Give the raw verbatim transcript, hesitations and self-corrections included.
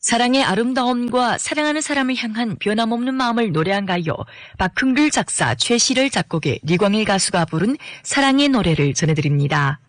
사랑의 아름다움과 사랑하는 사람을 향한 변함없는 마음을 노래한 가요 박흥률 작사, 최시를 작곡의 리광일 가수가 부른 사랑의 노래를 전해드립니다.